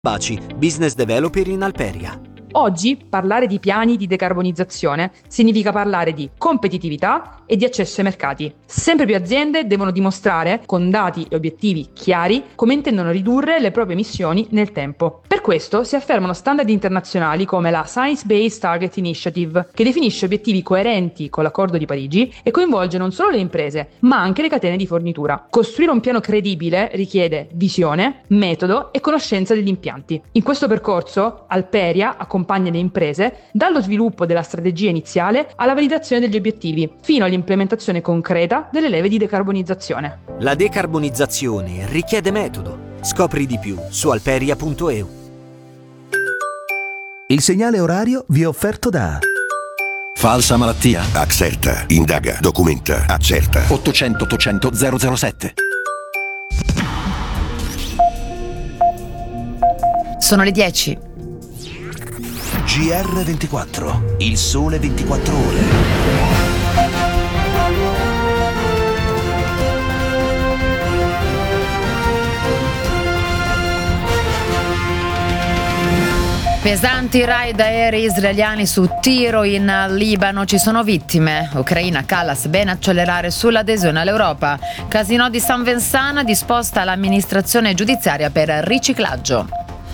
Baci, business developer in Alperia. Oggi parlare di piani di decarbonizzazione significa parlare di competitività e di accesso ai mercati. Sempre più aziende devono dimostrare, con dati e obiettivi chiari, come intendono ridurre le proprie emissioni nel tempo. Per questo si affermano standard internazionali come la Science Based Target Initiative, che definisce obiettivi coerenti con l'Accordo di Parigi e coinvolge non solo le imprese, ma anche le catene di fornitura. Costruire un piano credibile richiede visione, metodo e conoscenza degli impianti. In questo percorso, Alperia accompagna le imprese dallo sviluppo della strategia iniziale alla validazione degli obiettivi, fino all'implementazione concreta delle leve di decarbonizzazione. La decarbonizzazione richiede metodo. Scopri di più su alperia.eu. Il segnale orario vi è offerto da Falsa malattia? Axerta. Indaga, documenta, accerta. 800 800 007. Sono le 10. GR24, il sole 24 ore. Pesanti raid aerei israeliani su tiro in Libano, ci sono vittime. Ucraina, Callas, bene accelerare sull'adesione all'Europa. Casino di San Vincent disposta l'amministrazione giudiziaria per riciclaggio.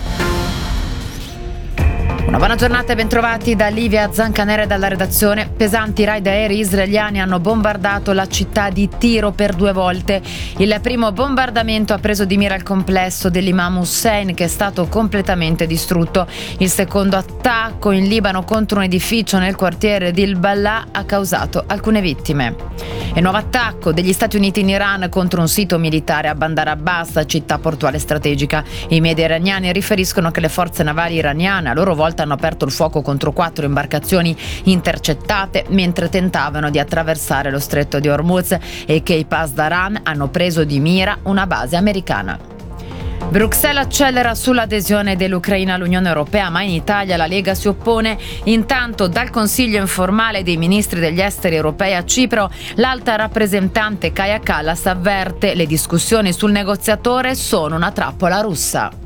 Una buona giornata e bentrovati da Livia Zancanere dalla redazione. Pesanti raid aerei israeliani hanno bombardato la città di Tiro per 2 volte. Il primo bombardamento ha preso di mira il complesso dell'Imam Hussein, che è stato completamente distrutto. Il secondo attacco in Libano contro un edificio nel quartiere di El Ballah ha causato alcune vittime. E nuovo attacco degli Stati Uniti in Iran contro un sito militare a Bandar Abbas, città portuale strategica. I media iraniani riferiscono che le forze navali iraniane a loro volta hanno aperto il fuoco contro 4 imbarcazioni intercettate mentre tentavano di attraversare lo stretto di Hormuz e che i Pasdaran hanno preso di mira una base americana. Bruxelles accelera sull'adesione dell'Ucraina all'Unione Europea, ma in Italia la Lega si oppone. Intanto dal Consiglio informale dei ministri degli esteri europei a Cipro, l'alta rappresentante Kaja Kallas avverte: le discussioni sul negoziatore sono una trappola russa.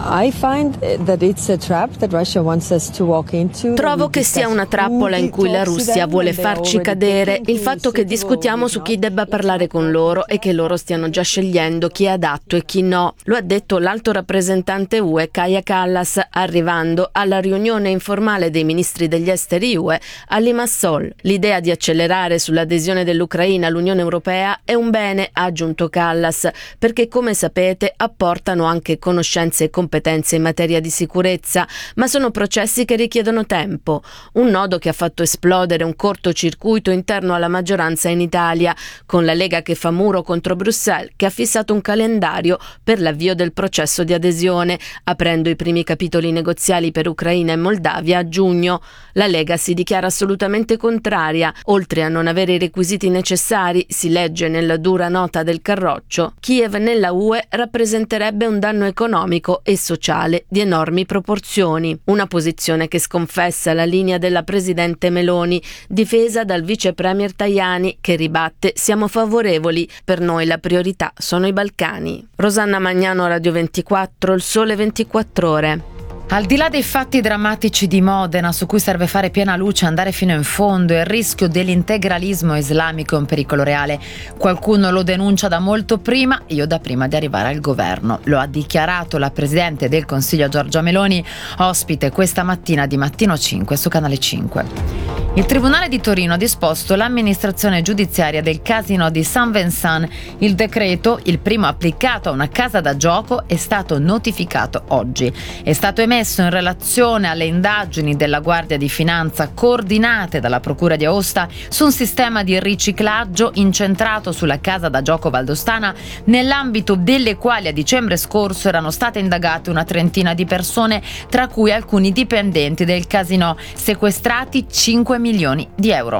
Trovo che sia una trappola in cui la Russia vuole farci cadere. Il fatto che discutiamo su chi debba parlare con loro e che loro stiano già scegliendo chi è adatto e chi no. Lo ha detto l'alto rappresentante UE Kaja Kallas arrivando alla riunione informale dei ministri degli esteri UE a Limassol. L'idea di accelerare sull'adesione dell'Ucraina all'Unione Europea è un bene, ha aggiunto Kallas, perché come sapete apportano anche conoscenze e competenze in materia di sicurezza, ma sono processi che richiedono tempo. Un nodo che ha fatto esplodere un cortocircuito interno alla maggioranza in Italia, con la Lega che fa muro contro Bruxelles, che ha fissato un calendario per l'avvio del processo di adesione, aprendo i primi capitoli negoziali per Ucraina e Moldavia a giugno. La Lega si dichiara assolutamente contraria. Oltre a non avere i requisiti necessari, si legge nella dura nota del Carroccio, Kiev nella UE rappresenterebbe un danno economico e sociale di enormi proporzioni. Una posizione che sconfessa la linea della presidente Meloni, difesa dal vice premier Tajani, che ribatte: siamo favorevoli, per noi la priorità sono i Balcani. Rosanna Magnano, Radio 24, il sole 24 ore. Al di là dei fatti drammatici di Modena, su cui serve fare piena luce e andare fino in fondo, il rischio dell'integralismo islamico è un pericolo reale. Qualcuno lo denuncia da molto prima, io da prima di arrivare al governo. Lo ha dichiarato la Presidente del Consiglio Giorgia Meloni, ospite questa mattina di Mattino 5 su Canale 5. Il Tribunale di Torino ha disposto l'amministrazione giudiziaria del Casino di San Vincent. Il decreto, il primo applicato a una casa da gioco, è stato notificato oggi. È stato emesso in relazione alle indagini della Guardia di Finanza coordinate dalla Procura di Aosta su un sistema di riciclaggio incentrato sulla casa da gioco valdostana, nell'ambito delle quali a dicembre scorso erano state indagate una trentina di persone, tra cui alcuni dipendenti del casino, sequestrati 5 milioni di euro.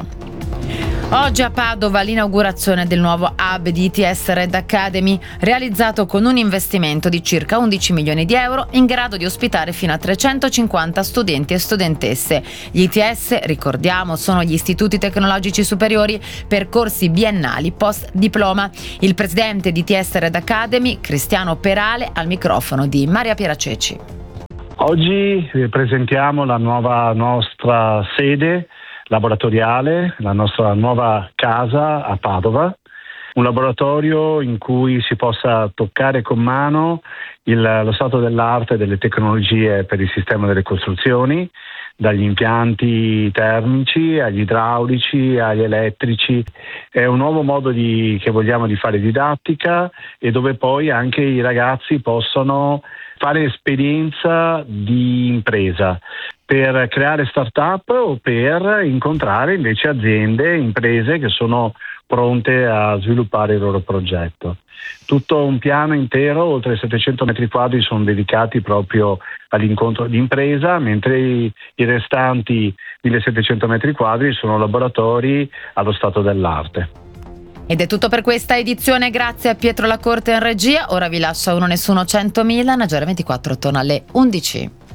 Oggi a Padova l'inaugurazione del nuovo hub di ITS Red Academy, realizzato con un investimento di circa 11 milioni di euro, in grado di ospitare fino a 350 studenti e studentesse. Gli ITS, ricordiamo, sono gli istituti tecnologici superiori, percorsi biennali post diploma. Il presidente di ITS Red Academy, Cristiano Perale, al microfono di Maria Pieraceci. Oggi presentiamo la nuova nostra sede laboratoriale, la nostra nuova casa a Padova, un laboratorio in cui si possa toccare con mano lo stato dell'arte delle tecnologie per il sistema delle costruzioni, dagli impianti termici agli idraulici agli elettrici. È un nuovo modo che vogliamo di fare didattica e dove poi anche i ragazzi possono fare esperienza di impresa per creare start-up o per incontrare invece aziende, imprese che sono pronte a sviluppare il loro progetto. Tutto un piano intero, oltre 700 metri quadri, sono dedicati proprio all'incontro di impresa, mentre i restanti 1700 metri quadri sono laboratori allo stato dell'arte. Ed è tutto per questa edizione, grazie a Pietro Lacorte in regia. Ora vi lascio Uno Nessuno 100.000, Nagere 24 torna alle 11.